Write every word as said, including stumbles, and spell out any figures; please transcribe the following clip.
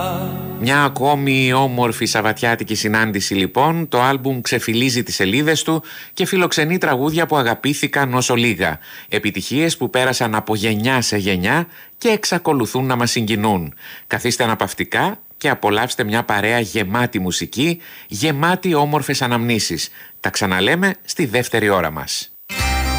Μια ακόμη όμορφη σαββατιάτικη συνάντηση λοιπόν. Το άλμπουμ ξεφυλίζει τις σελίδες του και φιλοξενεί τραγούδια που αγαπήθηκαν όσο λίγα. Επιτυχίες που πέρασαν από γενιά σε γενιά και εξακολουθούν να μας συγκινούν. Καθίστε αναπαυτικά και απολαύστε μια παρέα γεμάτη μουσική, γεμάτη όμορφες αναμνήσεις. Τα ξαναλέμε στη δεύτερη ώρα μας.